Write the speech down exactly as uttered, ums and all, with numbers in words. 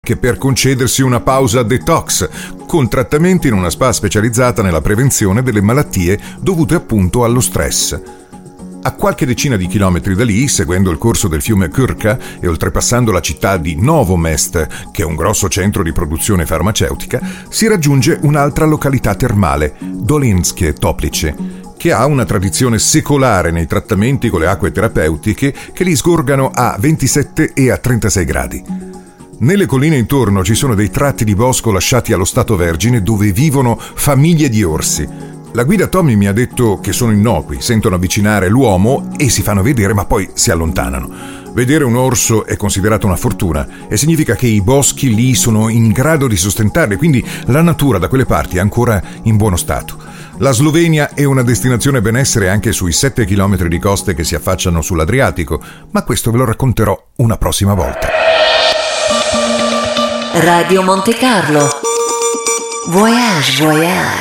che per concedersi una pausa detox, con trattamenti in una spa specializzata nella prevenzione delle malattie dovute appunto allo stress. A qualche decina di chilometri da lì, seguendo il corso del fiume Krka e oltrepassando la città di Novomest, che è un grosso centro di produzione farmaceutica, si raggiunge un'altra località termale, Dolinske Toplice, che ha una tradizione secolare nei trattamenti con le acque terapeutiche che li sgorgano a ventisette e a trentasei gradi. Nelle colline intorno ci sono dei tratti di bosco lasciati allo stato vergine dove vivono famiglie di orsi. La guida Tommy mi ha detto che sono innocui, sentono avvicinare l'uomo e si fanno vedere ma poi si allontanano. Vedere un orso è considerata una fortuna e significa che i boschi lì sono in grado di sostentarli, quindi la natura da quelle parti è ancora in buono stato. La Slovenia è una destinazione benessere anche sui sette chilometri di coste che si affacciano sull'Adriatico, ma questo ve lo racconterò una prossima volta. Radio Monte Carlo. Voyage, voyage.